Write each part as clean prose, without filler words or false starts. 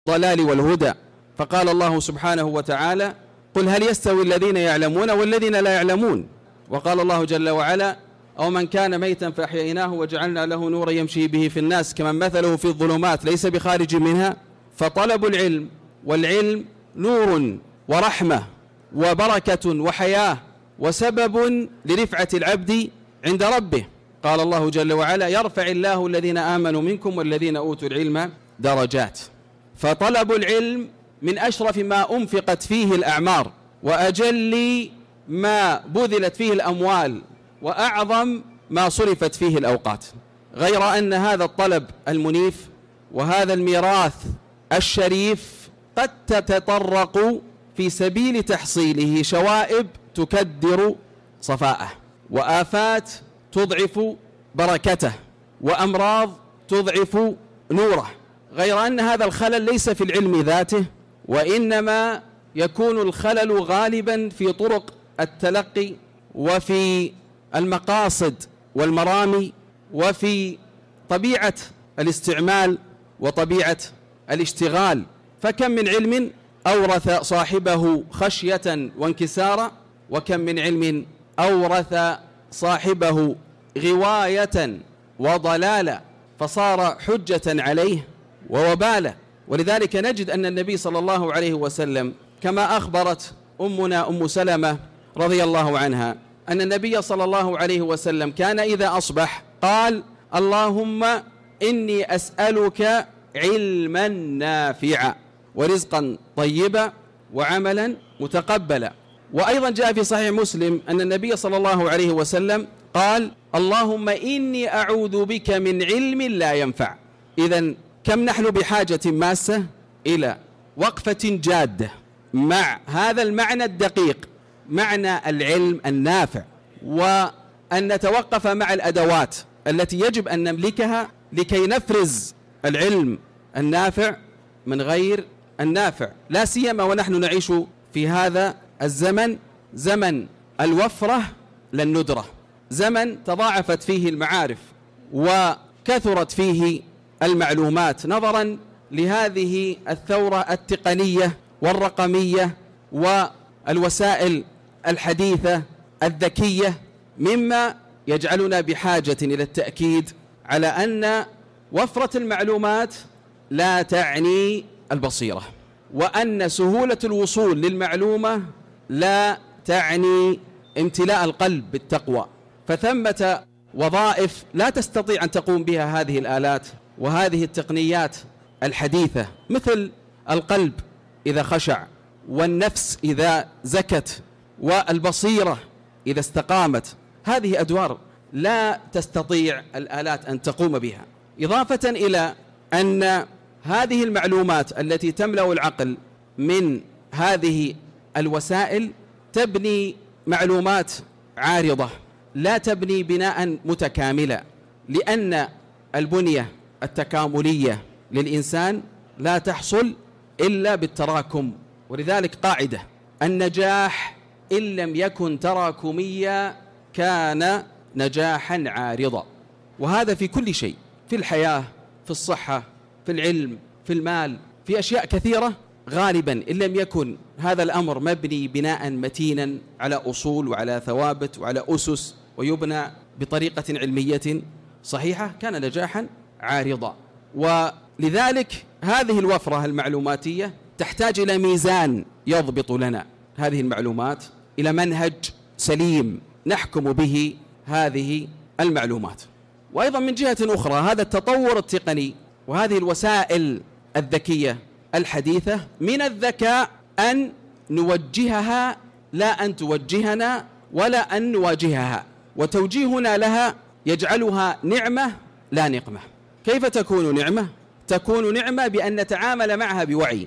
الضلال والهدى. فقال الله سبحانه وتعالى: قل هل يستوي الذين يعلمون والذين لا يعلمون. وقال الله جل وعلا: أو من كان ميتا فأحييناه وجعلنا له نورا يمشي به في الناس كمن مثله في الظلمات ليس بخارج منها. فطلب العلم والعلم نور ورحمة وبركة وحياة وسبب لرفعة العبد عند ربه. قال الله جل وعلا: يرفع الله الذين آمنوا منكم والذين أوتوا العلم درجات. فطلب العلم من أشرف ما أنفقت فيه الأعمار، وأجل ما بذلت فيه الأموال، وأعظم ما صرفت فيه الأوقات. غير أن هذا الطلب المنيف وهذا الميراث الشريف قد تتطرق في سبيل تحصيله شوائب تكدر صفاءه، وآفات تضعف بركته، وأمراض تضعف نوره. غير أن هذا الخلل ليس في العلم ذاته، وإنما يكون الخلل غالبا في طرق التلقي وفي المقاصد والمرامي وفي طبيعة الاستعمال وطبيعة الاشتغال. فكم من علم أورث صاحبه خشية وانكسارا، وكم من علم أورث صاحبه غواية وضلالا فصار حجة عليه ووبالا. ولذلك نجد أن النبي صلى الله عليه وسلم كما أخبرت أمنا أم سلمة رضي الله عنها أن النبي صلى الله عليه وسلم كان إذا أصبح قال: اللهم إني أسألك علما نافعا ورزقا طيبا وعملا متقبلا. وأيضا جاء في صحيح مسلم أن النبي صلى الله عليه وسلم قال: اللهم إني أعوذ بك من علم لا ينفع. إذن كم نحن بحاجة ماسة إلى وقفة جادة مع هذا المعنى الدقيق، معنى العلم النافع، وأن نتوقف مع الأدوات التي يجب أن نملكها لكي نفرز العلم النافع من غير النافع، لا سيما ونحن نعيش في هذا الزمن، زمن الوفرة للندرة، زمن تضاعفت فيه المعارف وكثرت فيه المعلومات نظرا لهذه الثورة التقنية والرقمية والوسائل الحديثة الذكية، مما يجعلنا بحاجة إلى التأكيد على أن وفرة المعلومات لا تعني البصيرة، وأن سهولة الوصول للمعلومة لا تعني امتلاء القلب بالتقوى. فثمة وظائف لا تستطيع أن تقوم بها هذه الآلات وهذه التقنيات الحديثة، مثل القلب إذا خشع، والنفس إذا زكت، والبصيرة إذا استقامت. هذه أدوار لا تستطيع الآلات أن تقوم بها، إضافة إلى أن هذه المعلومات التي تملأ العقل من هذه الوسائل تبني معلومات عارضة، لا تبني بناء متكاملا، لأن البنية التكاملية للإنسان لا تحصل إلا بالتراكم. ولذلك قاعدة: النجاح إن لم يكن تراكميا كان نجاحا عارضا. وهذا في كل شيء، في الحياة، في الصحة، في العلم، في المال، في أشياء كثيرة. غالبا إن لم يكن هذا الأمر مبني بناء متينا على أصول وعلى ثوابت وعلى أسس، ويبنى بطريقة علمية صحيحة، كان نجاحا عارضا. ولذلك هذه الوفرة المعلوماتية تحتاج إلى ميزان يضبط لنا هذه المعلومات، إلى منهج سليم نحكم به هذه المعلومات. وأيضا من جهة أخرى هذا التطور التقني وهذه الوسائل الذكية الحديثة من الذكاء أن نوجهها لا أن توجهنا، ولا أن نواجهها. وتوجيهنا لها يجعلها نعمة لا نقمة. كيف تكون نعمة؟ تكون نعمة بأن نتعامل معها بوعي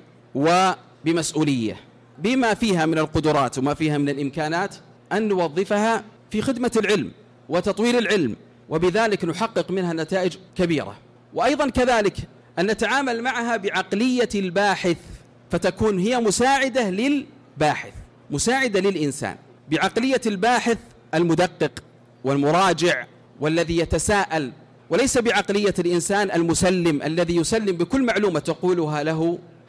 وبمسؤولية، بما فيها من القدرات وما فيها من الإمكانات، أن نوظفها في خدمة العلم وتطوير العلم، وبذلك نحقق منها نتائج كبيرة. وأيضا كذلك أن نتعامل معها بعقلية الباحث، فتكون هي مساعدة للباحث، مساعدة للإنسان، بعقلية الباحث المدقق والمراجع والذي يتساءل، وليس بعقلية الإنسان المسلم الذي يسلم بكل معلومة تقولها له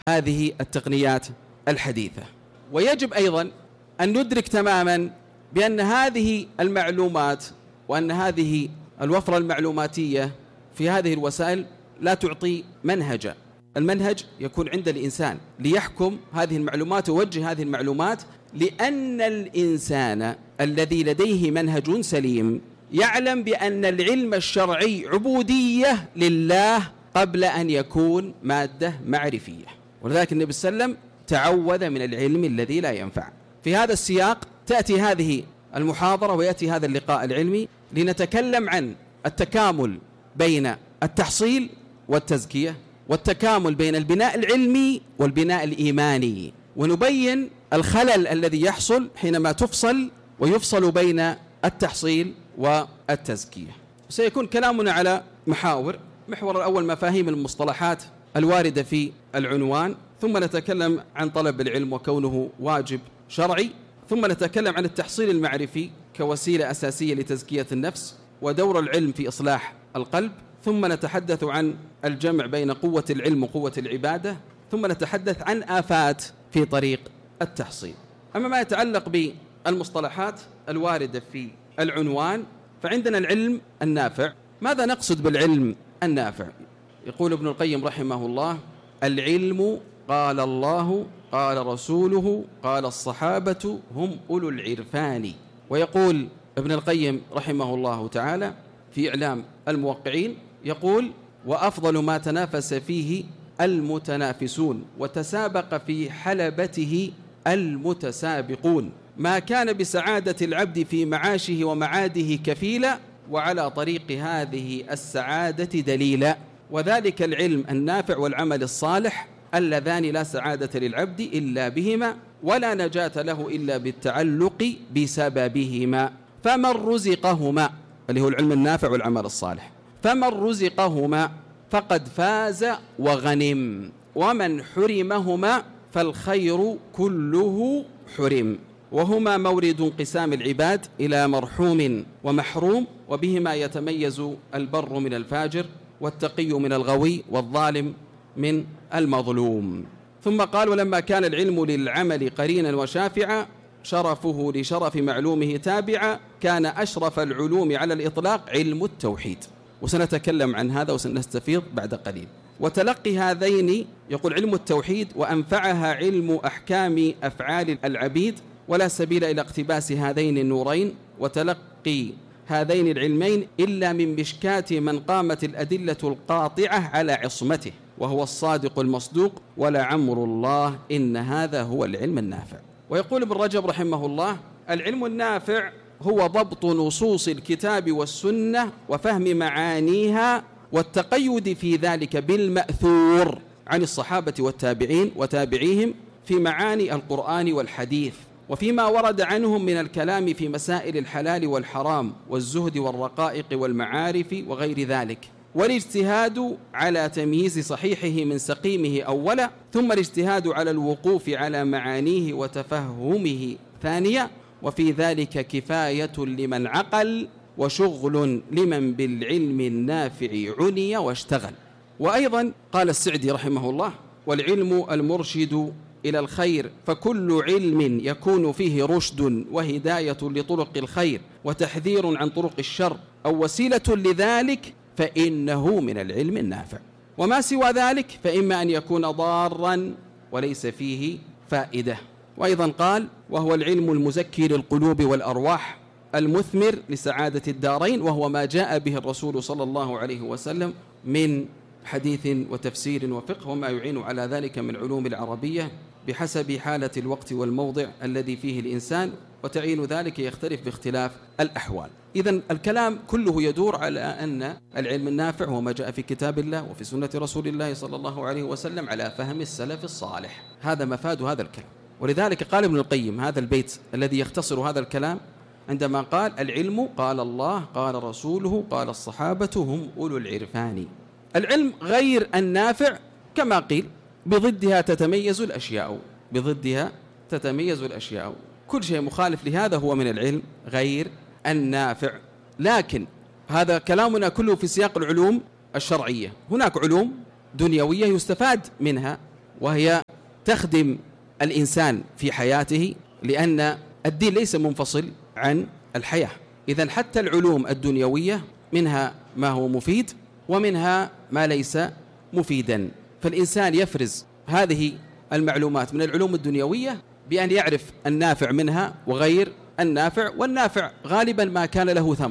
هذه التقنيات الحديثة. ويجب أيضا أن ندرك تماما بأن هذه المعلومات وأن هذه الوفرة المعلوماتية في هذه الوسائل لا تعطي منهجا. المنهج يكون عند الإنسان ليحكم هذه المعلومات ويوجه هذه المعلومات، لأن الإنسان الذي لديه منهج سليم يعلم بأن العلم الشرعي عبودية لله قبل أن يكون مادة معرفية. ولذلك النبي صلى الله عليه وسلم تعوذ من العلم الذي لا ينفع. في هذا السياق تأتي هذه المحاضرة ويأتي هذا اللقاء العلمي لنتكلم عن التكامل بين التحصيل والتزكية، والتكامل بين البناء العلمي والبناء الإيماني، ونبين الخلل الذي يحصل حينما تفصل ويفصل بين التحصيل والتزكية. سيكون كلامنا على محاور. محور الأول مفاهيم المصطلحات الواردة في العنوان، ثم نتكلم عن طلب العلم وكونه واجب شرعي، ثم نتكلم عن التحصيل المعرفي كوسيلة أساسية لتزكية النفس ودور العلم في إصلاح القلب، ثم نتحدث عن الجمع بين قوة العلم وقوة العبادة، ثم نتحدث عن آفات في طريق التحصيل. أما ما يتعلق بالمصطلحات الواردة في العنوان فعندنا العلم النافع. ماذا نقصد بالعلم النافع؟ يقول ابن القيم رحمه الله: العلم قال الله قال رسوله قال الصحابة هم أولو العرفان. ويقول ابن القيم رحمه الله تعالى في إعلام الموقعين يقول: وأفضل ما تنافس فيه المتنافسون وتسابق في حلبته المتسابقون، ما كان بسعادة العبد في معاشه ومعاده كفيلا، وعلى طريق هذه السعادة دليلا، وذلك العلم النافع والعمل الصالح اللذان لا سعادة للعبد إلا بهما، ولا نجاة له إلا بالتعلق بسببهما، فمن رزقهما، اللي هو العلم النافع والعمل الصالح، فمن رزقهما فقد فاز وغنم، ومن حرمهما فالخير كله حرم، وهما مورد انقسام العباد إلى مرحوم ومحروم، وبهما يتميز البر من الفاجر والتقي من الغوي والظالم من المظلوم. ثم قال: ولما كان العلم للعمل قرينا وشافعا، شرفه لشرف معلومه تابعا، كان أشرف العلوم على الإطلاق علم التوحيد. وسنتكلم عن هذا وسنستفيض بعد قليل. وتلقي هذين، يقول علم التوحيد، وأنفعها علم أحكام أفعال العبيد، ولا سبيل إلى اقتباس هذين النورين وتلقي هذين العلمين إلا من مشكاة من قامت الأدلة القاطعة على عصمته، وهو الصادق المصدوق، ولعمر الله إن هذا هو العلم النافع. ويقول ابن رجب رحمه الله: العلم النافع هو ضبط نصوص الكتاب والسنة وفهم معانيها، والتقيد في ذلك بالمأثور عن الصحابة والتابعين وتابعيهم في معاني القرآن والحديث، وفيما ورد عنهم من الكلام في مسائل الحلال والحرام والزهد والرقائق والمعارف وغير ذلك، والاجتهاد على تمييز صحيحه من سقيمه أولا، ثم الاجتهاد على الوقوف على معانيه وتفهمه ثانيا، وفي ذلك كفاية لمن عقل وشغل لمن بالعلم النافع عني واشتغل. وأيضا قال السعدي رحمه الله: والعلم المرشد إلى الخير، فكل علم يكون فيه رشد وهداية لطرق الخير وتحذير عن طرق الشر أو وسيلة لذلك فإنه من العلم النافع، وما سوى ذلك فإما أن يكون ضارا وليس فيه فائدة. وأيضا قال: وهو العلم المزكي للقلوب والأرواح المثمر لسعادة الدارين، وهو ما جاء به الرسول صلى الله عليه وسلم من حديث وتفسير وفقه، وما يعين على ذلك من علوم العربية بحسب حالة الوقت والموضع الذي فيه الإنسان، وتعين ذلك يختلف باختلاف الأحوال. إذن الكلام كله يدور على أن العلم النافع هو ما جاء في كتاب الله وفي سنة رسول الله صلى الله عليه وسلم على فهم السلف الصالح. هذا مفاد هذا الكلام. ولذلك قال ابن القيم هذا البيت الذي يختصر هذا الكلام عندما قال: العلم قال الله قال رسوله قال الصحابة هم أولو العرفان. العلم غير النافع كما قيل بضدها تتميز الأشياء، بضدها تتميز الأشياء، كل شيء مخالف لهذا هو من العلم غير النافع. لكن هذا كلامنا كله في سياق العلوم الشرعية. هناك علوم دنيوية يستفاد منها وهي تخدم الإنسان في حياته، لأن الدين ليس منفصل عن الحياة. إذن حتى العلوم الدنيوية منها ما هو مفيد ومنها ما ليس مفيدا، فالإنسان يفرز هذه المعلومات من العلوم الدنيوية بأن يعرف النافع منها وغير النافع، والنافع غالبا ما كان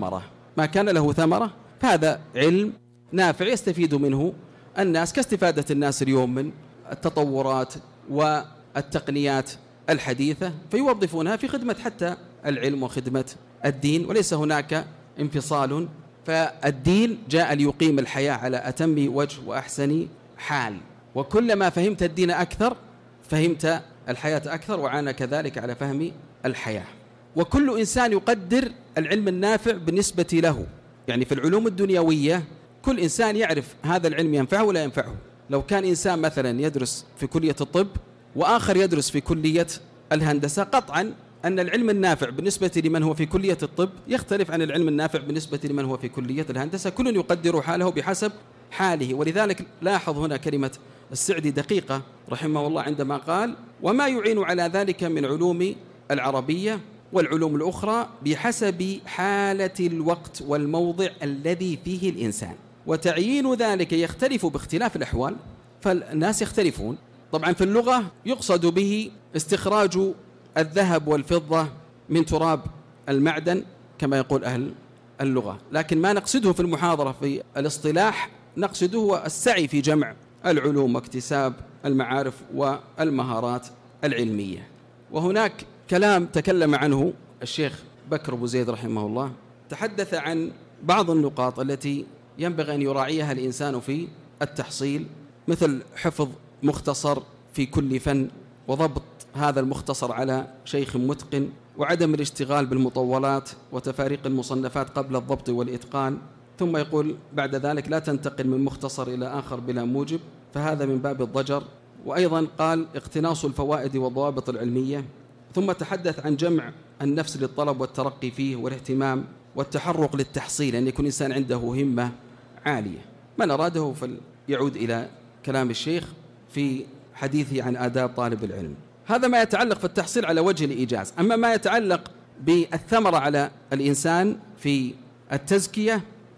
له ثمرة فهذا علم نافع يستفيد منه الناس، كاستفادة الناس اليوم من التطورات والتقنيات الحديثة، فيوظفونها في خدمة حتى العلم وخدمة الدين، وليس هناك انفصال. فالدين جاء ليقيم الحياة على أتم وجه وأحسن حال، وكلما فهمت الدين أكثر فهمت الحياة أكثر، وعانى كذلك على فهم الحياة. وكل إنسان يقدر العلم النافع بالنسبة له، يعني في العلوم الدنيوية كل إنسان يعرف هذا العلم ينفعه ولا ينفعه. لو كان إنسان مثلا يدرس في كلية الطب وآخر يدرس في كلية الهندسة، قطعا أن العلم النافع بالنسبة لمن هو في كلية الطب يختلف عن العلم النافع بالنسبة لمن هو في كلية الهندسة، كل يقدر حاله بحسب حاله. ولذلك لاحظ هنا كلمة السعدي دقيقة رحمه الله عندما قال: وما يعين على ذلك من علوم العربية والعلوم الأخرى بحسب حالة الوقت والموضع الذي فيه الإنسان، وتعيين ذلك يختلف باختلاف الأحوال، فالناس يختلفون. طبعا في اللغة يقصد به استخراج الذهب والفضة من تراب المعدن كما يقول أهل اللغة، لكن ما نقصده في المحاضرة في الاصطلاح نقصده هو السعي في جمع العلوم واكتساب المعارف والمهارات العلمية. وهناك كلام تكلم عنه الشيخ بكر أبو زيد رحمه الله، تحدث عن بعض النقاط التي ينبغي أن يراعيها الإنسان في التحصيل، مثل حفظ مختصر في كل فن، وضبط هذا المختصر على شيخ متقن، وعدم الاشتغال بالمطولات وتفاريق المصنفات قبل الضبط والإتقان. ثم يقول بعد ذلك: لا تنتقل من مختصر إلى آخر بلا موجب، فهذا من باب الضجر. وأيضا قال: اقتناص الفوائد والضوابط العلمية. ثم تحدث عن جمع النفس للطلب والترقي فيه والاهتمام والتحرق للتحصيل، أن يكون إنسان عنده همة عالية. من أراده فليعود إلى كلام الشيخ في حديثه عن آداب طالب العلم. هذا ما يتعلق في التحصيل على وجه الإيجاز. أما ما يتعلق بالثمرة على الإنسان في التزكية،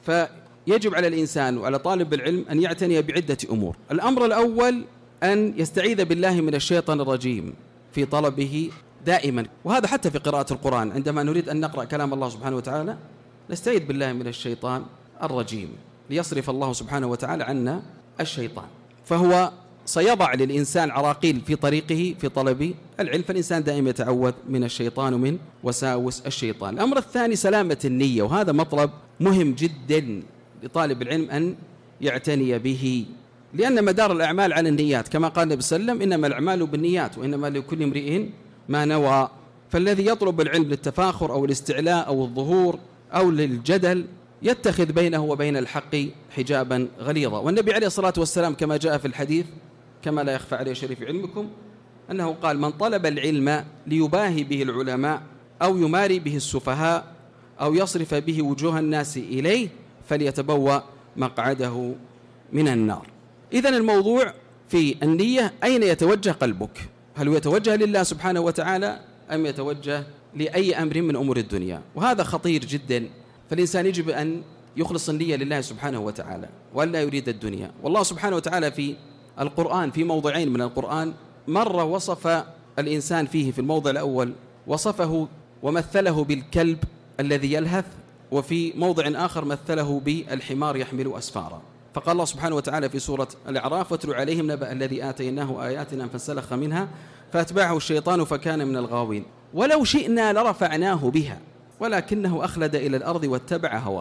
فيجب على الإنسان وعلى طالب العلم أن يعتني بعدة أمور. الأمر الأول أن يستعيذ بالله من الشيطان الرجيم في طلبه دائما، وهذا حتى في قراءة القرآن، عندما نريد أن نقرأ كلام الله سبحانه وتعالى نستعيذ بالله من الشيطان الرجيم ليصرف الله سبحانه وتعالى عنا الشيطان. فهو سيضع للإنسان عراقيل في طريقه في طلب العلم، فالإنسان دائما يتعوذ من الشيطان ومن وساوس الشيطان. الأمر الثاني سلامة النية، وهذا مطلب مهم جدا لطالب العلم أن يعتني به، لأن مدار الأعمال على النيات، كما قال النبي صلى الله عليه وسلم: إنما الأعمال بالنيات وإنما لكل امرئ ما نوى. فالذي يطلب العلم للتفاخر أو الاستعلاء أو الظهور أو للجدل يتخذ بينه وبين الحق حجابا غليظا. والنبي عليه الصلاة والسلام كما جاء في الحديث كما لا يخفى عليه شريف علمكم أنه قال: من طلب العلم ليباهي به العلماء أو يماري به السفهاء أو يصرف به وجوه الناس إليه فليتبوأ مقعده من النار. إذن الموضوع في النية، أين يتوجه قلبك؟ هل يتوجه لله سبحانه وتعالى أم يتوجه لأي أمر من أمور الدنيا؟ وهذا خطير جدا، فالإنسان يجب أن يخلص النية لله سبحانه وتعالى وأن لا يريد الدنيا. والله سبحانه وتعالى في القرآن في موضعين من القرآن مرة وصف الإنسان فيه، في الموضع الأول وصفه ومثله بالكلب الذي يلهث، وفي موضع آخر مثله بالحمار يحمل أسفارا. فقال الله سبحانه وتعالى في سورة الأعراف: واتل عليهم نبأ الذي آتيناه آياتنا فانسلخ منها فأتبعه الشيطان فكان من الغاوين ولو شئنا لرفعناه بها ولكنه أخلد إلى الأرض واتبع هواه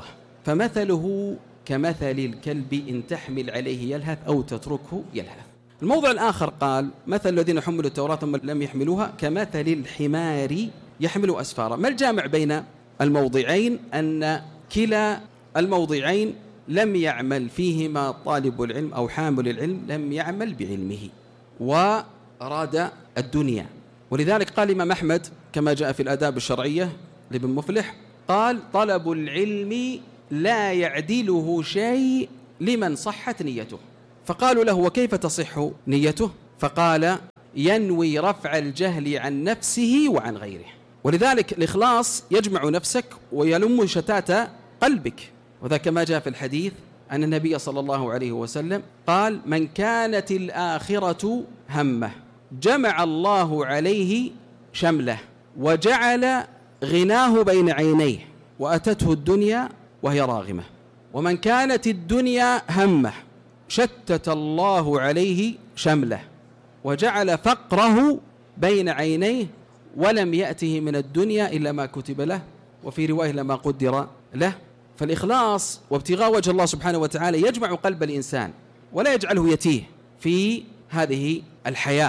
فمثله كمثل الكلب إن تحمل عليه يلهث أو تتركه يلهث. الموضع الآخر قال: مثل الذين حملوا التوراة ثم لم يحملوها كمثل الحمار يحمل أسفارا. ما الجامع بين الموضعين؟ أن كلا الموضعين لم يعمل فيهما طالب العلم أو حامل العلم، لم يعمل بعلمه وأراد الدنيا. ولذلك قال الإمام أحمد كما جاء في الآداب الشرعية لابن مفلح قال: طلب العلم لا يعدله شيء لمن صحت نيته. فقالوا له: وكيف تصح نيته؟ فقال ينوي رفع الجهل عن نفسه وعن غيره. ولذلك الإخلاص يجمع نفسك ويلم شتات قلبك، وذا كما جاء في الحديث أن النبي صلى الله عليه وسلم قال من كانت الآخرة همه جمع الله عليه شمله وجعل غناه بين عينيه وأتته الدنيا وهي راغمة، ومن كانت الدنيا همه شتت الله عليه شمله وجعل فقره بين عينيه ولم يأته من الدنيا إلا ما كتب له، وفي رواية لما قدر له. فالإخلاص وابتغاء وجه الله سبحانه وتعالى يجمع قلب الإنسان ولا يجعله يتيه في هذه الحياة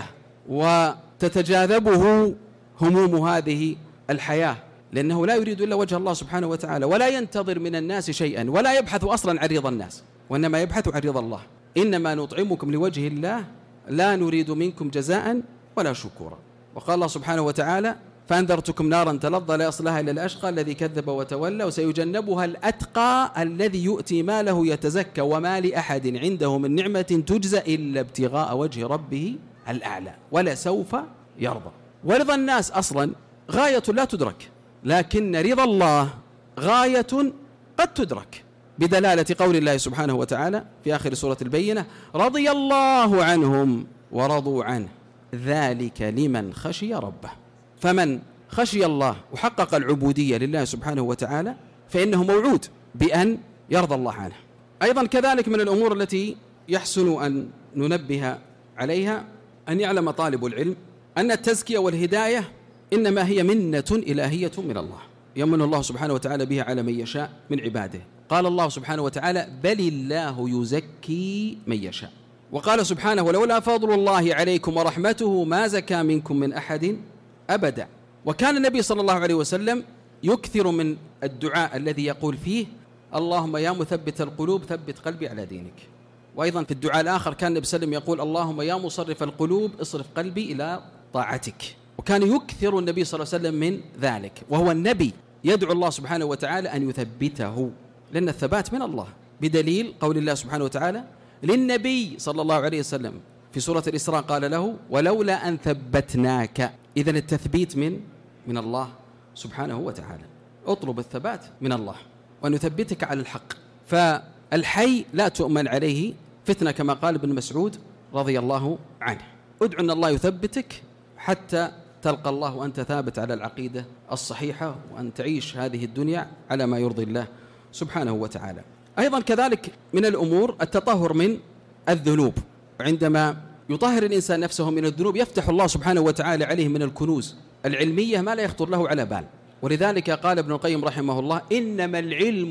وتتجاذبه هموم هذه الحياة، لأنه لا يريد إلا وجه الله سبحانه وتعالى ولا ينتظر من الناس شيئا ولا يبحث أصلا عن رضا الناس، وإنما يبحث عن رضا الله. إنما نطعمكم لوجه الله لا نريد منكم جزاء ولا شكورا. وقال الله سبحانه وتعالى فأنذرتكم نارا تلظى لا يصلها إلا الأشقى الذي كذب وتولى وسيجنبها الأتقى الذي يؤتي ماله يتزكى وما لأحد عنده من نعمة تجزى إلا ابتغاء وجه ربه الأعلى ولسوف يرضى. ورضا الناس أصلا غاية لا تدرك، لكن رضا الله غاية قد تدرك بدلالة قول الله سبحانه وتعالى في آخر سورة البينة رضي الله عنهم ورضوا عنه ذلك لمن خشي ربه. فمن خشي الله وحقق العبودية لله سبحانه وتعالى فإنه موعود بأن يرضى الله عنه. أيضا كذلك من الأمور التي يحسن أن ننبه عليها أن يعلم طالب العلم أن التزكية والهداية إنما هي منة إلهية من الله يمن الله سبحانه وتعالى بها على من يشاء من عباده. قال الله سبحانه وتعالى بل الله يزكي من يشاء، وقال سبحانه ولولا فضل الله عليكم ورحمته ما زكى منكم من أحد أبدا. وكان النبي صلى الله عليه وسلم يكثر من الدعاء الذي يقول فيه اللهم يا مثبت القلوب ثبت قلبي على دينك. وأيضا في الدعاء الآخر كان النبي صلى الله عليه وسلم يقول اللهم يا مصرف القلوب اصرف قلبي إلى طاعتك. وكان يكثر النبي صلى الله عليه وسلم من ذلك، وهو النبي يدعو الله سبحانه وتعالى أن يثبته، لأن الثبات من الله بدليل قول الله سبحانه وتعالى للنبي صلى الله عليه وسلم في سورة الإسراء قال له ولولا أن ثبتناك. إذن التثبيت من الله سبحانه وتعالى، اطلب الثبات من الله وأن يثبتك على الحق. فالحي لا تؤمن عليه فتنة كما قال ابن مسعود رضي الله عنه. ادعو أن الله يثبتك حتى تلقى الله وأنت ثابت على العقيدة الصحيحة وأن تعيش هذه الدنيا على ما يرضي الله سبحانه وتعالى. أيضا كذلك من الأمور التطهر من الذنوب، وعندما يطهر الإنسان نفسه من الذنوب يفتح الله سبحانه وتعالى عليه من الكنوز العلمية ما لا يخطر له على بال. ولذلك قال ابن القيم رحمه الله إنما العلم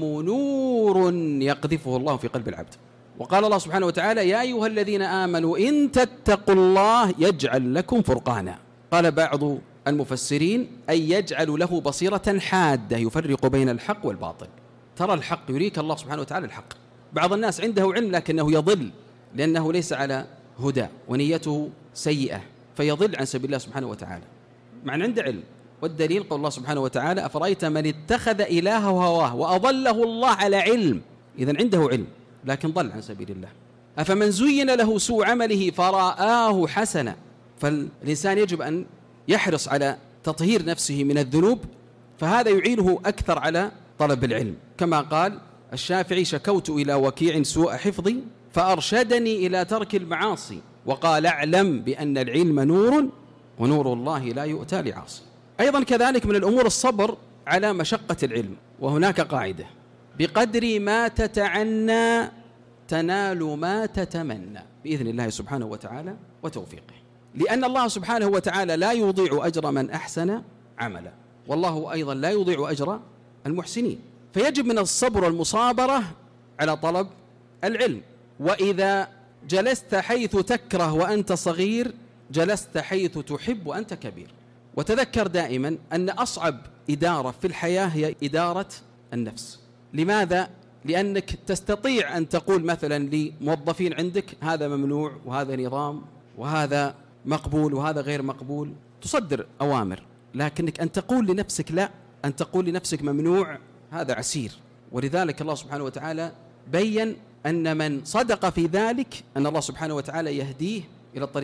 نور يقذفه الله في قلب العبد. وقال الله سبحانه وتعالى يا أيها الذين آمنوا إن تتقوا الله يجعل لكم فرقانا. قال بعض المفسرين أي يجعل له بصيرة حادة يفرق بين الحق والباطل. ترى الحق يريك الله سبحانه وتعالى الحق. بعض الناس عنده علم لكنه يضل لأنه ليس على هدى ونيته سيئة فيضل عن سبيل الله سبحانه وتعالى مع عنده علم. والدليل قول الله سبحانه وتعالى أفرأيت من اتخذ إلهه هواه وأضله الله على علم. إذن عنده علم لكن ضل عن سبيل الله. أفمن زين له سوء عمله فرآه حسنا. فالإنسان يجب أن يحرص على تطهير نفسه من الذنوب، فهذا يعينه أكثر على طلب العلم. كما قال الشافعي شكوت إلى وكيع سوء حفظي فأرشدني إلى ترك المعاصي وقال اعلم بأن العلم نور ونور الله لا يؤتى لعاصي. أيضا كذلك من الأمور الصبر على مشقة العلم. وهناك قاعدة بقدر ما تتعنى تنال ما تتمنى بإذن الله سبحانه وتعالى وتوفيقه، لأن الله سبحانه وتعالى لا يضيع أجر من أحسن عملا، والله أيضا لا يضيع أجر المحسنين. فيجب من الصبر والمصابرة على طلب العلم. وإذا جلست حيث تكره وأنت صغير جلست حيث تحب وأنت كبير. وتذكر دائما أن أصعب إدارة في الحياة هي إدارة النفس. لماذا؟ لأنك تستطيع أن تقول مثلا لموظفين عندك هذا ممنوع وهذا نظام وهذا مقبول وهذا غير مقبول، تصدر أوامر، لكنك أن تقول لنفسك لا، أن تقول لنفسك ممنوع، هذا عسير. ولذلك الله سبحانه وتعالى بيّن أن من صدق في ذلك أن الله سبحانه وتعالى يهديه إلى الطريق.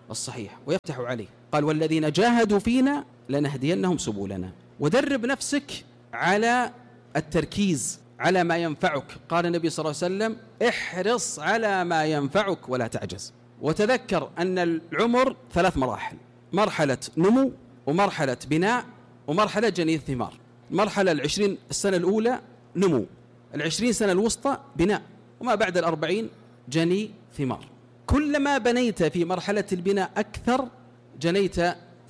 الصحيح ويفتح عليه. قال والذين جاهدوا فينا لنهدينهم سبلنا. ودرب نفسك على التركيز على ما ينفعك. قال النبي صلى الله عليه وسلم احرص على ما ينفعك ولا تعجز. وتذكر أن العمر 3 مراحل: مرحلة نمو، ومرحلة بناء، ومرحلة جني الثمار. المرحلة 20 السنة الأولى نمو، 20 سنة الوسطى بناء، وما بعد 40 جني ثمار. كلما بنيت في مرحلة البناء أكثر جنيت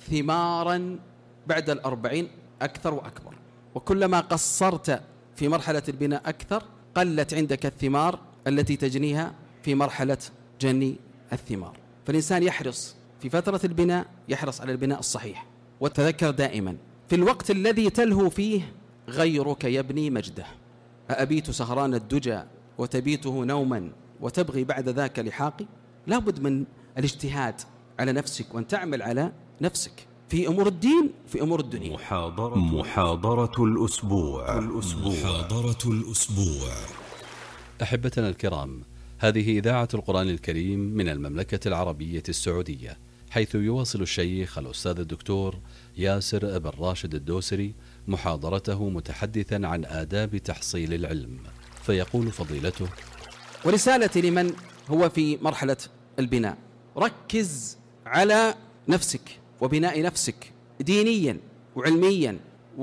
ثمارا بعد 40 أكثر وأكبر، وكلما قصرت في مرحلة البناء أكثر قلت عندك الثمار التي تجنيها في مرحلة جني الثمار. فالإنسان يحرص في فترة البناء، يحرص على البناء الصحيح. وتذكر دائما في الوقت الذي تلهو فيه غيرك يبني مجده. أأبيت سهران الدجى وتبيته نوما وتبغي بعد ذاك لحاقي. لا بد من الاجتهاد على نفسك وأن تعمل على نفسك في أمور الدين في أمور الدنيا. محاضرة الأسبوع. محاضرة الأسبوع. أحبتنا الكرام، هذه إذاعة القرآن الكريم من المملكة العربية السعودية، حيث يواصل الشيخ الأستاذ الدكتور ياسر بن راشد الدوسري محاضرته متحدثا عن آداب تحصيل العلم. فيقول فضيلته: ورسالتي لمن هو في مرحلة البناء: ركز على نفسك وبناء نفسك دينيا وعلميا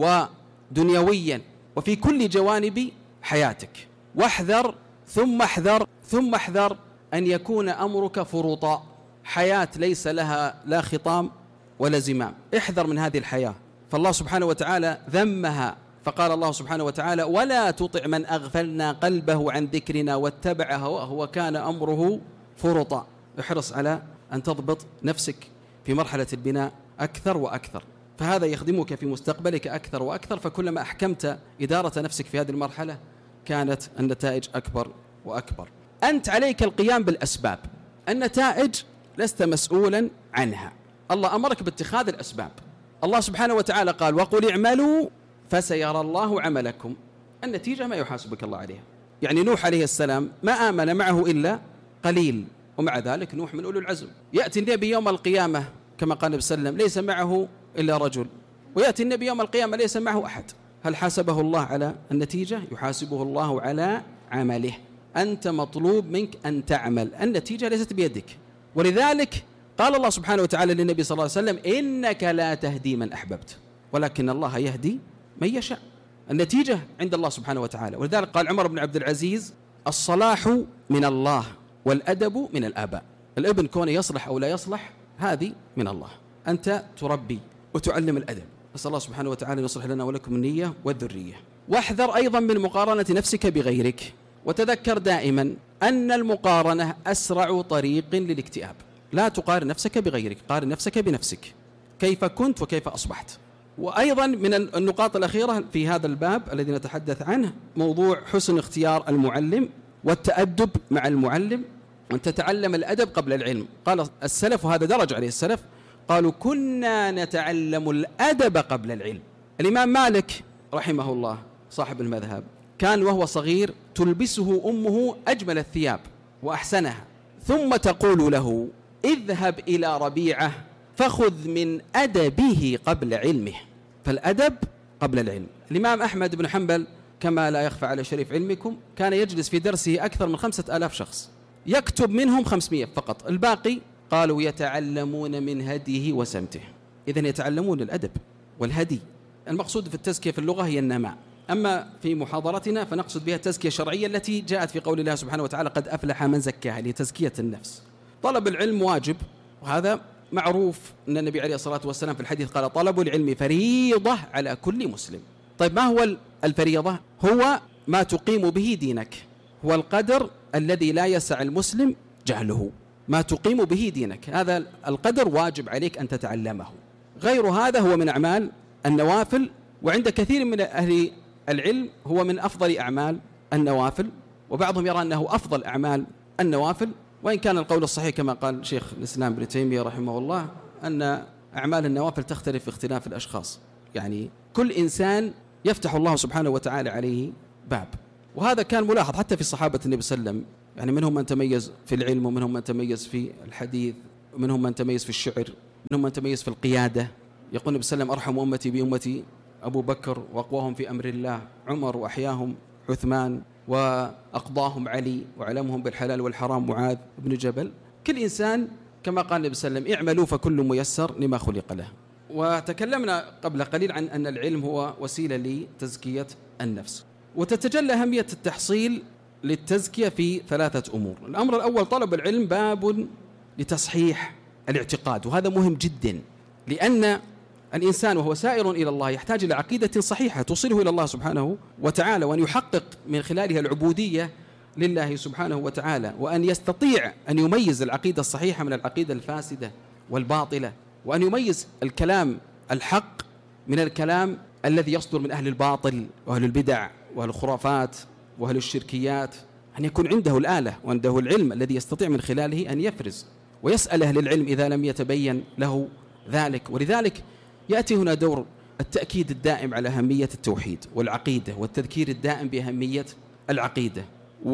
ودنيويا وفي كل جوانب حياتك، واحذر ثم احذر ثم احذر أن يكون أمرك فرطا، حياة ليس لها لا خطام ولا زمام. احذر من هذه الحياة، فالله سبحانه وتعالى ذمها. فقال الله سبحانه وتعالى: ولا تطع من أغفلنا قلبه عن ذكرنا واتبع هواه وكان أمره فرطا. احرص على أن تضبط نفسك في مرحلة البناء أكثر وأكثر، فهذا يخدمك في مستقبلك أكثر وأكثر. فكلما أحكمت إدارة نفسك في هذه المرحلة كانت النتائج أكبر وأكبر. أنت عليك القيام بالأسباب، النتائج لست مسؤولا عنها. الله أمرك باتخاذ الأسباب. الله سبحانه وتعالى قال: وقل اعملوا فسيرى الله عملكم. النتيجة ما يحاسبك الله عليها. يعني نوح عليه السلام ما آمن معه إلا قليل، ومع ذلك نوح من أولي العزم. يأتي النبي يوم القيامة كما قال النبي صلى الله عليه وسلم: ليس معه إلا رجل، ويأتي النبي يوم القيامة ليس معه أحد. هل حاسبه الله على النتيجة؟ يحاسبه الله على عمله. أنت مطلوب منك أن تعمل، النتيجة ليست بيدك. ولذلك قال الله سبحانه وتعالى للنبي صلى الله عليه وسلم: إنك لا تهدي من أحببت ولكن الله يهدي من يشاء. النتيجة عند الله سبحانه وتعالى. ولذلك قال عمر بن عبد العزيز: الصلاح من الله والأدب من الآباء. الابن كونه يصلح أو لا يصلح هذه من الله، أنت تربي وتعلم الأدب. أسأل الله سبحانه وتعالى أن يصلح لنا ولكم النية والذرية. واحذر أيضا من مقارنة نفسك بغيرك، وتذكر دائما أن المقارنة أسرع طريق للاكتئاب. لا تقارن نفسك بغيرك، قارن نفسك بنفسك، كيف كنت وكيف أصبحت. وأيضا من النقاط الأخيرة في هذا الباب الذي نتحدث عنه موضوع حسن اختيار المعلم والتأدب مع المعلم، وأن تتعلم الأدب قبل العلم. قال السلف، وهذا درج عليه السلف، قالوا: كنا نتعلم الأدب قبل العلم. الإمام مالك رحمه الله صاحب المذهب كان وهو صغير تلبسه أمه أجمل الثياب وأحسنها، ثم تقول له: اذهب إلى ربيعة فخذ من أدبه قبل علمه. فالأدب قبل العلم. الإمام أحمد بن حنبل كما لا يخفى على شريف علمكم كان يجلس في درسه أكثر من 5000 شخص، يكتب منهم 500 فقط، الباقي قالوا يتعلمون من هديه وسمته. إذن يتعلمون الأدب والهدي. المقصود في التزكية في اللغة هي النماء، أما في محاضرتنا فنقصد بها التزكية الشرعية التي جاءت في قول الله سبحانه وتعالى: قد أفلح من زكاها، لتزكية النفس. طلب العلم واجب، وهذا معروف أن النبي عليه الصلاة والسلام في الحديث قال: طلب العلم فريضة على كل مسلم. طيب ما هو الفريضة؟ هو ما تقيم به دينك، هو القدر الذي لا يسع المسلم جهله، ما تقيم به دينك، هذا القدر واجب عليك أن تتعلمه. غير هذا هو من أعمال النوافل، وعند كثير من أهل العلم هو من أفضل أعمال النوافل، وبعضهم يرى أنه أفضل أعمال النوافل، وإن كان القول الصحيح كما قال شيخ الإسلام ابن تيمية رحمه الله أن أعمال النوافل تختلف باختلاف الأشخاص. يعني كل إنسان يفتح الله سبحانه وتعالى عليه باب، وهذا كان ملاحظ حتى في صحابة النبي صلى الله عليه وسلم. يعني منهم من تميز في العلم ومنهم من تميز في الحديث منهم من تميز في الشعر، منهم من تميز في القيادة. يقول النبي صلى الله عليه وسلم: أرحم أمتي بأمتي أبو بكر، وأقواهم في أمر الله عمر، وأحياهم عثمان، وأقضاهم علي، وعلمهم بالحلال والحرام معاذ بن جبل. كل إنسان كما قال النبي صلى الله عليه وسلم: اعملوا فكل ميسر لما خلق له. وتكلمنا قبل قليل عن أن العلم هو وسيلة لتزكية النفس، وتتجلى أهمية التحصيل للتزكية في 3 أمور. الأمر الأول: طلب العلم باب لتصحيح الاعتقاد، وهذا مهم جدا، لأن الإنسان وهو سائر إلى الله يحتاج إلى عقيدة صحيحة توصله إلى الله سبحانه وتعالى، وأن يحقق من خلالها العبودية لله سبحانه وتعالى، وأن يستطيع أن يميز العقيدة الصحيحة من العقيدة الفاسدة والباطلة، وأن يميز الكلام الحق من الكلام الذي يصدر من أهل الباطل وأهل البدع وأهل الخرافات وأهل الشركيات. أن يكون عنده الآلة وعنده العلم الذي يستطيع من خلاله أن يفرز، ويسأل أهل العلم إذا لم يتبين له ذلك. ولذلك يأتي هنا دور التأكيد الدائم على أهمية التوحيد والعقيدة، والتذكير الدائم بأهمية العقيدة،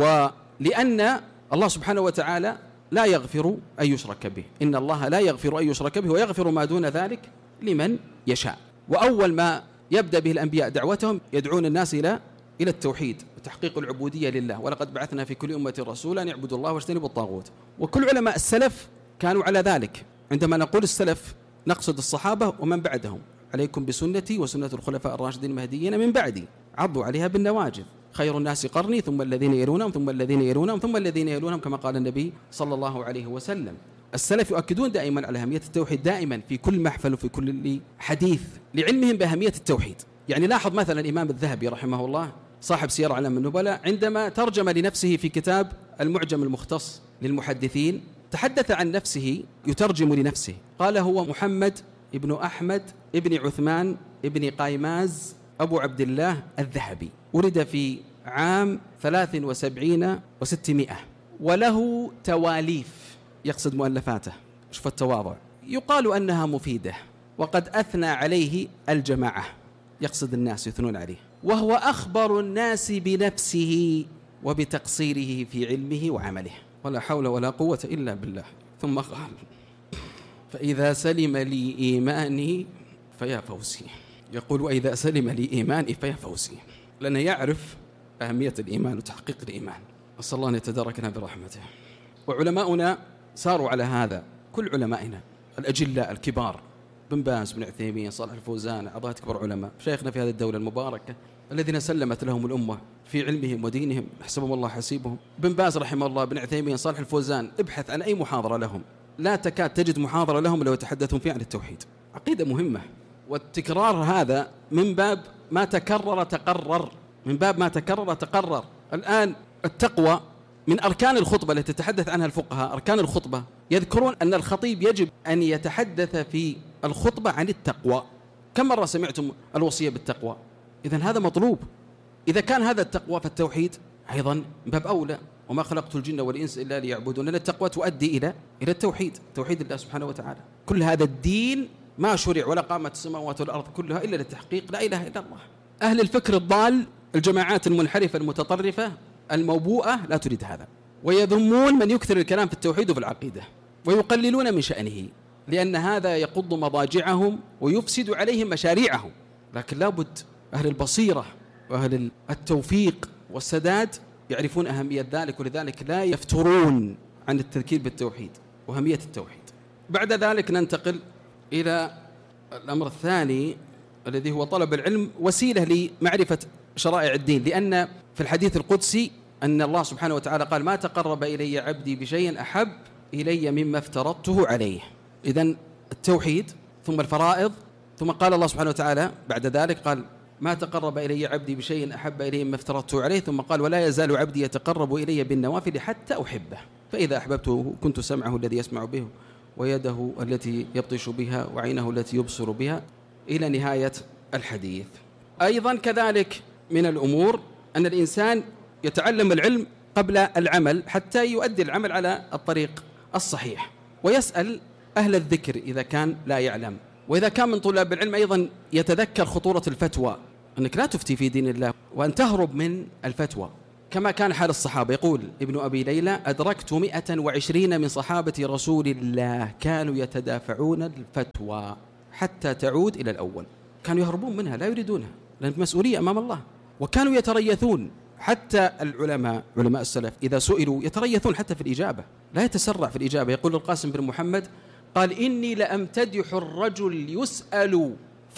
ولأن الله سبحانه وتعالى لا يغفر أن يشرك به، إن الله لا يغفر أن يشرك به ويغفر ما دون ذلك لمن يشاء. وأول ما يبدأ به الأنبياء دعوتهم يدعون الناس إلى التوحيد وتحقيق العبودية لله، ولقد بعثنا في كل أمة رسولا أن يعبدوا الله واجتنبوا الطاغوت. وكل علماء السلف كانوا على ذلك. عندما نقول السلف نقصد الصحابة ومن بعدهم: عليكم بسنتي وسنة الخلفاء الراشدين المهديين من بعدي، عضوا عليها بالنواجذ، خير الناس قرني ثم الذين يلونهم ثم الذين يلونهم ثم الذين يلونهم، كما قال النبي صلى الله عليه وسلم. السلف يؤكدون دائما على أهمية التوحيد، دائما في كل محفل وفي كل حديث، لعلمهم بأهمية التوحيد. يعني لاحظ مثلا الإمام الذهبي رحمه الله صاحب سير أعلام النبلاء، عندما ترجم لنفسه في كتاب المعجم المختص للمحدثين تحدث عن نفسه، يترجم لنفسه، قال: هو محمد ابن أحمد ابن عثمان ابن قايماز أبو عبد الله الذهبي، ولد في عام 73 و600، وله تواليف، يقصد مؤلفاته، شوف التواضع، يقال أنها مفيدة، وقد أثنى عليه الجماعة، يقصد الناس يثنون عليه، وهو أخبر الناس بنفسه وبتقصيره في علمه وعمله، ولا حول ولا قوة إلا بالله. ثم قال: فإذا سلم لي إيماني فيا فوزي. يقول: وإذا سلم لي إيماني فيا فوزي، لأنه يعرف أهمية الإيمان وتحقيق الإيمان. أسأل الله أن يتداركنا برحمته. وعلماؤنا ساروا على هذا، كل علمائنا الأجلاء الكبار، بن باز، بن عثيمين، صالح الفوزان، أعضاء كبار علماء شيخنا في هذه الدولة المباركة الذين سلمت لهم الأمة في علمهم ودينهم، حسبهم الله حسيبهم. بن باز رحمه الله، بن عثيمين، صالح الفوزان، ابحث عن أي محاضرة لهم، لا تكاد تجد محاضرة لهم لو يتحدثون فيها عن التوحيد. عقيدة مهمة، والتكرار هذا من باب ما تكرر تقرر، من باب ما تكرر تقرر. الآن التقوى من أركان الخطبة التي تتحدث عنها الفقهاء، أركان الخطبة، يذكرون أن الخطيب يجب أن يتحدث في الخطبة عن التقوى. كم مرة سمعتم الوصية بالتقوى؟ إذن هذا مطلوب. إذا كان هذا التقوى فالتوحيد أيضا من باب أولى. وما خلقت الجن والإنس إلا ليعبدون، لأن التقوى تؤدي إلى التوحيد، توحيد الله سبحانه وتعالى. كل هذا الدين ما شرع ولا قامت السماوات والأرض كلها إلا للتحقيق لا إله إلا الله. أهل الفكر الضال، الجماعات المنحرفة المتطرفة الموبوءة، لا تريد هذا، ويذمون من يكثر الكلام في التوحيد وفي العقيدة، ويقللون من شأنه، لأن هذا يقض مضاجعهم ويفسد عليهم مشاريعهم. لكن لابد أهل البصيرة وأهل التوفيق والسداد يعرفون أهمية ذلك، ولذلك لا يفترون عن التذكير بالتوحيد وأهمية التوحيد. بعد ذلك ننتقل إلى الأمر الثاني الذي هو طلب العلم وسيلة لمعرفة شرائع الدين، لأن في الحديث القدسي أن الله سبحانه وتعالى قال: ما تقرب إلي عبدي بشيء أحب إلي مما افترضته عليه. إذن التوحيد ثم الفرائض، ثم قال الله سبحانه وتعالى بعد ذلك قال: ما تقرب إلي عبدي بشيء أحب إلي مما افترضته عليه، ثم قال: ولا يزال عبدي يتقرب إلي بالنوافل حتى أحبه، فإذا أحببته كنت سمعه الذي يسمع به، ويده التي يبطش بها، وعينه التي يبصر بها، إلى نهاية الحديث. أيضا كذلك من الأمور أن الإنسان يتعلم العلم قبل العمل حتى يؤدي العمل على الطريق الصحيح، ويسأل أهل الذكر إذا كان لا يعلم. وإذا كان من طلاب العلم أيضا يتذكر خطورة الفتوى، أنك لا تفتي في دين الله، وأن تهرب من الفتوى، كما كان حال الصحابة. يقول ابن أبي ليلى: أدركت 120 من صحابة رسول الله كانوا يتدافعون الفتوى حتى تعود إلى الأول. كانوا يهربون منها، لا يريدونها، لأن مسؤولية أمام الله. وكانوا يتريثون، حتى العلماء علماء السلف إذا سئلوا يتريثون حتى في الإجابة، لا يتسرع في الإجابة. يقول القاسم بن محمد: قال: إني لأمتدح الرجل يسأل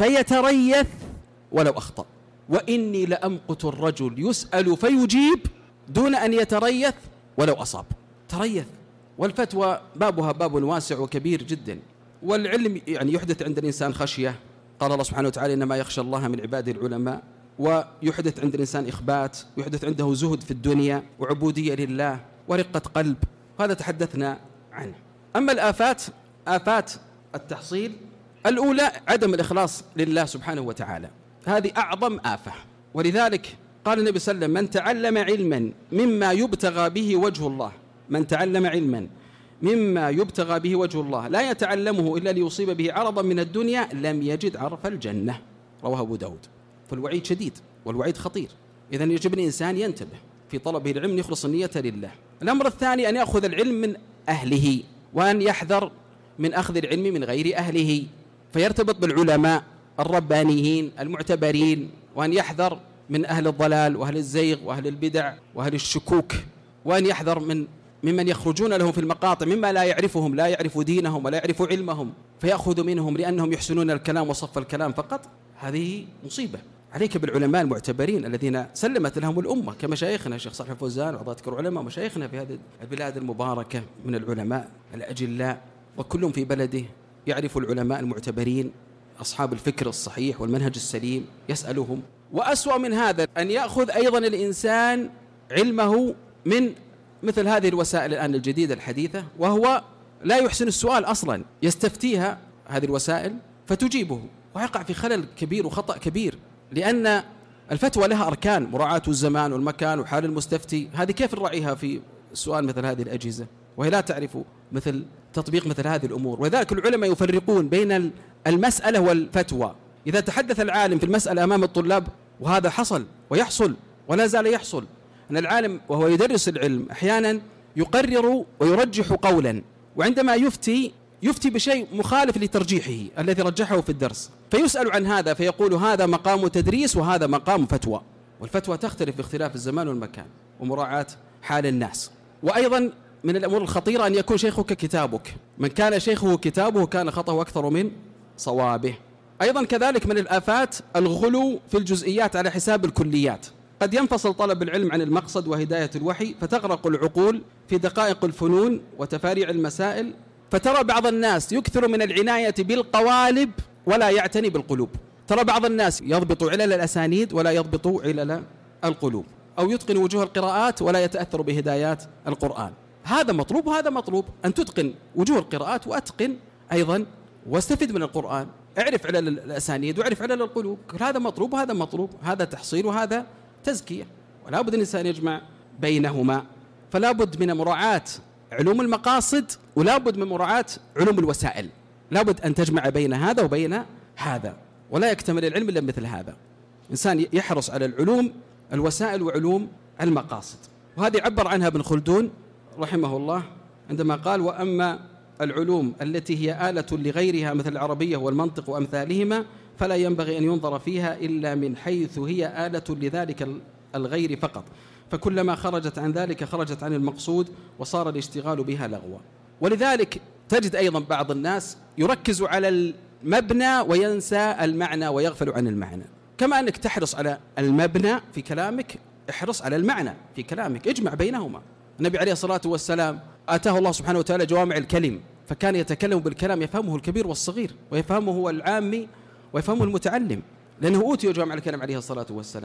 فيتريث ولو أخطأ، وإني لأمقت الرجل يسأل فيجيب دون أن يتريث ولو أصاب. تريث. والفتوى بابها باب واسع وكبير جدا. والعلم يعني يحدث عند الإنسان خشية. قال الله سبحانه وتعالى: إنما يخشى الله من عباده العلماء. ويحدث عند الإنسان إخبات، ويحدث عنده زهد في الدنيا وعبودية لله ورقة قلب. هذا تحدثنا عنه. أما الآفات، آفات التحصيل الأولى عدم الإخلاص لله سبحانه وتعالى، هذه أعظم آفة. ولذلك قال النبي صلى الله عليه وسلم: من تعلم علما مما يبتغى به وجه الله، من تعلم علما مما يبتغى به وجه الله لا يتعلمه إلا ليصيب به عرضا من الدنيا لم يجد عرف الجنة. رواه أبو داود. فالوعيد شديد والوعيد خطير. إذن يجب الإنسان ينتبه في طلبه العلم، يخلص النية لله. الأمر الثاني أن يأخذ العلم من أهله، وأن يحذر من أخذ العلم من غير أهله، فيرتبط بالعلماء الربانيين المعتبرين، وأن يحذر من أهل الضلال وأهل الزيغ وأهل البدع وأهل الشكوك، وأن يحذر ممن يخرجون له في المقاطع مما لا يعرفهم، لا يعرف دينهم ولا يعرف علمهم، فيأخذ منهم لأنهم يحسنون الكلام وصف الكلام فقط. هذه مصيبة. عليك بالعلماء المعتبرين الذين سلمت لهم الأمة كمشايخنا الشيخ صالح الفوزان وعضات العلماء ومشايخنا في هذه البلاد المباركة من العلماء الأجلاء، وكلهم في بلده يعرف العلماء المعتبرين أصحاب الفكر الصحيح والمنهج السليم، يسألهم. وأسوأ من هذا أن يأخذ أيضا الإنسان علمه من مثل هذه الوسائل الآن الجديدة الحديثة، وهو لا يحسن السؤال أصلا، يستفتيها هذه الوسائل فتجيبه، ويقع في خلل كبير وخطأ كبير. لأن الفتوى لها أركان، مراعاة الزمان والمكان وحال المستفتي. هذه كيف نراعيها في السؤال مثل هذه الأجهزة وهي لا تعرف مثل تطبيق مثل هذه الأمور؟ ولذلك العلماء يفرقون بين المسألة والفتوى. إذا تحدث العالم في المسألة أمام الطلاب، وهذا حصل ويحصل ولا زال يحصل، أن العالم وهو يدرس العلم أحيانا يقرر ويرجح قولا، وعندما يفتي بشيء مخالف لترجيحه الذي رجحه في الدرس، فيسأل عن هذا فيقول هذا مقام تدريس وهذا مقام فتوى. والفتوى تختلف باختلاف الزمان والمكان ومراعاة حال الناس. وأيضا من الأمور الخطيرة أن يكون شيخك كتابك، من كان شيخه كتابه كان خطأه أكثر من صوابه. أيضا كذلك من الآفات الغلو في الجزئيات على حساب الكليات. قد ينفصل طلب العلم عن المقصد وهداية الوحي، فتغرق العقول في دقائق الفنون وتفاريع المسائل، فترى بعض الناس يكثر من العناية بالقوالب ولا يعتني بالقلوب. ترى بعض الناس يضبط علل الأسانيد ولا يضبط علل القلوب، أو يتقن وجوه القراءات ولا يتأثر بهدايات القرآن. هذا مطلوب وهذا مطلوب، أن تتقن وجوه القراءات وأتقن أيضا واستفد من القرآن، اعرف علل الأسانيد واعرف علل القلوب. هذا مطلوب وهذا مطلوب، هذا تحصيل وهذا تزكية، ولا بد الإنسان يجمع بينهما. فلا بد من مراعاة علوم المقاصد ولا بد من مراعاة علوم الوسائل، لا بد أن تجمع بين هذا وبين هذا، ولا يكتمل العلم إلا مثل هذا. إنسان يحرص على العلوم الوسائل وعلوم المقاصد. وهذه عبر عنها ابن خلدون رحمه الله عندما قال: وأما العلوم التي هي آلة لغيرها مثل العربية والمنطق وأمثالهما فلا ينبغي أن ينظر فيها إلا من حيث هي آلة لذلك الغير فقط، فكلما خرجت عن ذلك خرجت عن المقصود وصار الاشتغال بها لغوا. ولذلك تجد أيضا بعض الناس يركز على المبنى وينسى المعنى ويغفل عن المعنى. كما أنك تحرص على المبنى في كلامك، احرص على المعنى في كلامك، اجمع بينهما. النبي عليه الصلاة والسلام آتاه الله سبحانه وتعالى جوامع الكلم، فكان يتكلم بالكلام يفهمه الكبير والصغير ويفهمه العامي ويفهمه المتعلم، لأنه أوتي جوامع الكلم عليه الصلاة والسلام.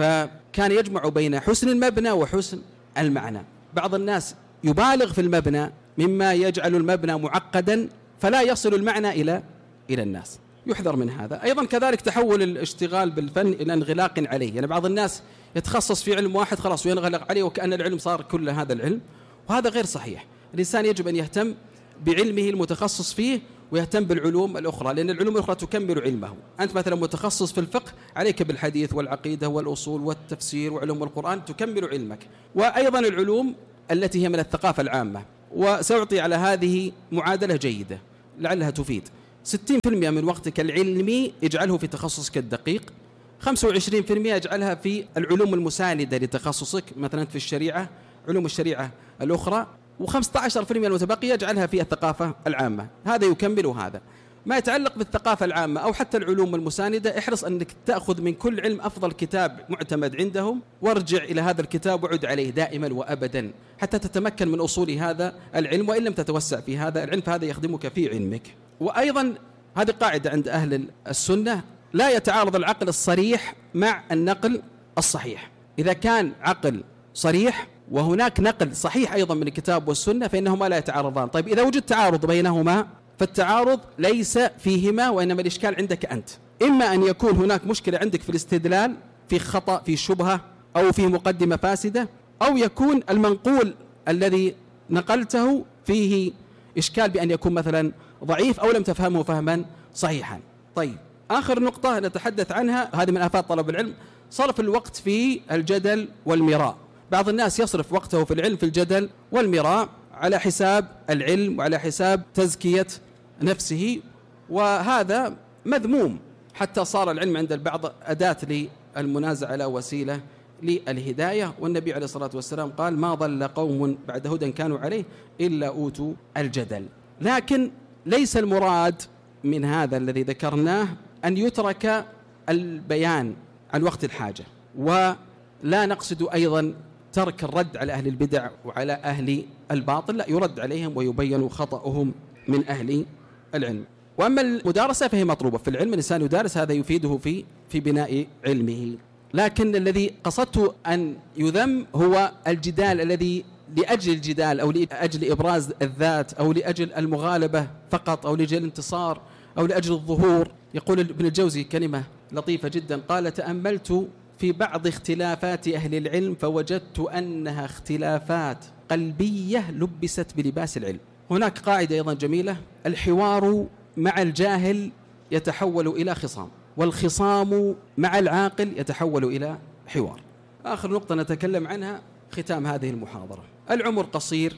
فكان يجمع بين حسن المبنى وحسن المعنى. بعض الناس يبالغ في المبنى مما يجعل المبنى معقدا فلا يصل المعنى إلى الناس، يحذر من هذا. أيضا كذلك تحول الاشتغال بالفن إلى انغلاق عليه، يعني بعض الناس يتخصص في علم واحد خلاص وينغلق عليه وكأن العلم صار كل هذا العلم، وهذا غير صحيح. الإنسان يجب أن يهتم بعلمه المتخصص فيه ويهتم بالعلوم الأخرى، لأن العلوم الأخرى تكمل علمه. أنت مثلا متخصص في الفقه، عليك بالحديث والعقيدة والأصول والتفسير وعلوم القرآن تكمل علمك. وأيضا العلوم التي هي من الثقافة العامة، وسأعطي على هذه معادلة جيدة لعلها تفيد. 60% من وقتك العلمي اجعله في تخصصك الدقيق، 25% اجعلها في العلوم المساندة لتخصصك، مثلا في الشريعة علوم الشريعة الأخرى، و15% المتبقية اجعلها في الثقافة العامة. هذا يكمل هذا. ما يتعلق بالثقافة العامة أو حتى العلوم المساندة، احرص أنك تأخذ من كل علم أفضل كتاب معتمد عندهم، وارجع إلى هذا الكتاب وعد عليه دائما وأبدا حتى تتمكن من أصول هذا العلم. وإن لم تتوسع في هذا العلم فهذا يخدمك في علمك. وأيضا هذه قاعدة عند أهل السنة، لا يتعارض العقل الصريح مع النقل الصحيح. إذا كان عقل صريح وهناك نقل صحيح أيضا من الكتاب والسنة فإنهما لا يتعارضان. طيب إذا وجد تعارض بينهما فالتعارض ليس فيهما، وإنما الإشكال عندك أنت. إما أن يكون هناك مشكلة عندك في الاستدلال، في خطأ، في شبهة، أو في مقدمة فاسدة، أو يكون المنقول الذي نقلته فيه إشكال بأن يكون مثلا ضعيف أو لم تفهمه فهما صحيحا. طيب آخر نقطة نتحدث عنها، هذه من آفات طلب العلم، صرف الوقت في الجدل والمراء. بعض الناس يصرف وقته في العلم في الجدل والمراء على حساب العلم وعلى حساب تزكية نفسه، وهذا مذموم، حتى صار العلم عند البعض أداة للمنازعة لا وسيلة للهداية. والنبي عليه الصلاة والسلام قال: ما ضل قوم بعد هدى كانوا عليه إلا أوتوا الجدل. لكن ليس المراد من هذا الذي ذكرناه أن يترك البيان عن وقت الحاجة، ولا نقصد أيضا ترك الرد على أهل البدع وعلى أهل الباطل، لا، يرد عليهم ويبين خطأهم من أهل العلم. وأما المدارسة فهي مطلوبة في العلم، الإنسان يدارس، هذا يفيده في بناء علمه. لكن الذي قصدت أن يذم هو الجدال الذي لأجل الجدال أو لأجل إبراز الذات أو لأجل المغالبة فقط أو لأجل الانتصار أو لأجل الظهور. يقول ابن الجوزي كلمة لطيفة جدا، قال: تأملت في بعض اختلافات أهل العلم فوجدت أنها اختلافات قلبية لبست بلباس العلم. هناك قاعدة أيضا جميلة: الحوار مع الجاهل يتحول إلى خصام، والخصام مع العاقل يتحول إلى حوار. آخر نقطة نتكلم عنها ختام هذه المحاضرة: العمر قصير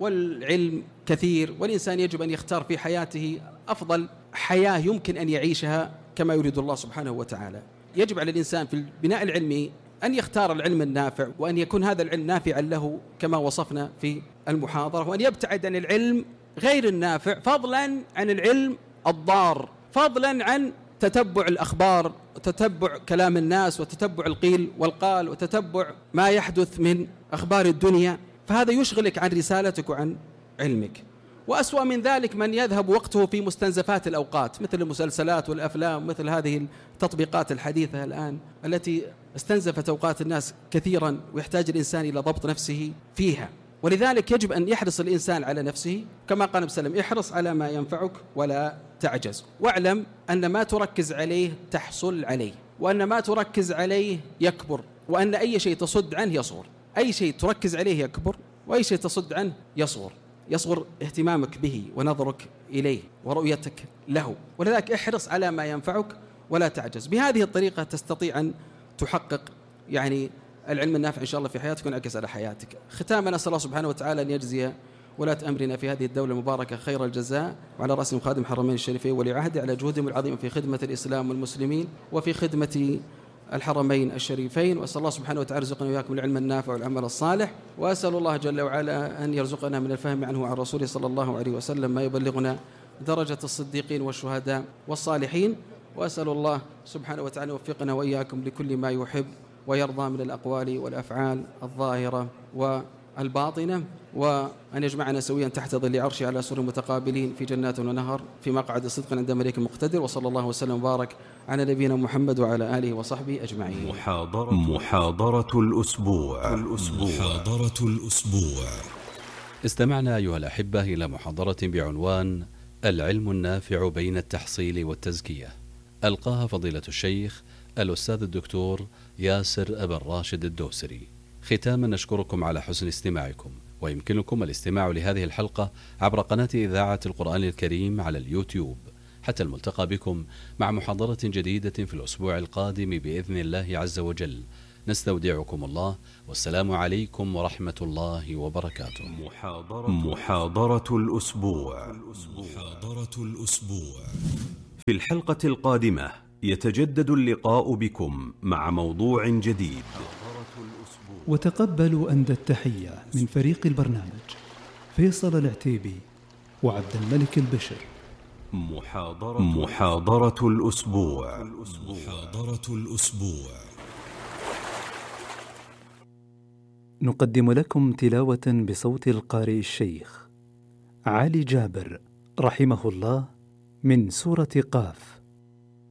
والعلم كثير، والإنسان يجب أن يختار في حياته أفضل حياة يمكن أن يعيشها كما يريد الله سبحانه وتعالى. يجب على الإنسان في البناء العلمي أن يختار العلم النافع، وأن يكون هذا العلم نافعا له كما وصفنا في المحاضرة، وأن يبتعد عن العلم غير النافع، فضلا عن العلم الضار، فضلا عن تتبع الأخبار وتتبع كلام الناس وتتبع القيل والقال وتتبع ما يحدث من أخبار الدنيا، فهذا يشغلك عن رسالتك وعن علمك. وأسوأ من ذلك من يذهب وقته في مستنزفات الأوقات مثل المسلسلات والأفلام، مثل هذه التطبيقات الحديثة الآن التي استنزفت أوقات الناس كثيرا، ويحتاج الإنسان إلى ضبط نفسه فيها. ولذلك يجب أن يحرص الإنسان على نفسه كما قال النبي صلى الله عليه وسلم: احرص على ما ينفعك ولا تعجز، واعلم أن ما تركز عليه تحصل عليه، وأن ما تركز عليه يكبر، وأن أي شيء تصد عنه يصغر. أي شيء تركز عليه يكبر، وأي شيء تصد عنه يصغر. يصغر اهتمامك به ونظرك إليه ورؤيتك له. ولذلك احرص على ما ينفعك ولا تعجز. بهذه الطريقة تستطيع أن تحقق يعني العلم النافع إن شاء الله في حياتك وينعكس على حياتك. ختاما نسأل الله سبحانه وتعالى أن يجزي ولاة أمرنا في هذه الدولة المباركة خير الجزاء، وعلى رأسهم خادم الحرمين الشريفين ولي عهده على جهودهم العظيمة في خدمة الإسلام والمسلمين وفي خدمة الحرمين الشريفين. وأسأل الله سبحانه وتعالى يرزقنا وإياكم العلم النافع والعمل الصالح، وأسأل الله جل وعلا أن يرزقنا من الفهم عنه وعن رسوله صلى الله عليه وسلم ما يبلغنا درجة الصديقين والشهداء والصالحين. وأسأل الله سبحانه وتعالى يوفقنا وإياكم لكل ما يحب ويرضى من الأقوال والأفعال الظاهرة والباطنة، وأن يجمعنا سويا تحت ظل عرشه على سرر متقابلين في جنات ونهر في مقعد صدق عند مليك مقتدر. وصلى الله وسلم وبارك على نبينا محمد وعلى آله وصحبه أجمعين. محاضرة الأسبوع. محاضرة الأسبوع. استمعنا أيها الأحبة إلى محاضرة بعنوان العلم النافع بين التحصيل والتزكية، ألقاها فضيلة الشيخ الأستاذ الدكتور ياسر أبا الراشد الدوسري. ختاما نشكركم على حسن استماعكم، ويمكنكم الاستماع لهذه الحلقة عبر قناة إذاعة القرآن الكريم على اليوتيوب. حتى الملتقى بكم مع محاضرة جديدة في الأسبوع القادم بإذن الله عز وجل. نستودعكم الله، والسلام عليكم ورحمة الله وبركاته. محاضرة الأسبوع. في الحلقة القادمة يتجدد اللقاء بكم مع موضوع جديد. وتقبلوا أندى التحية من فريق البرنامج فيصل العتيبي وعبد الملك البشر. محاضرة الأسبوع. نقدم لكم تلاوة بصوت القارئ الشيخ علي جابر رحمه الله من سورة قاف.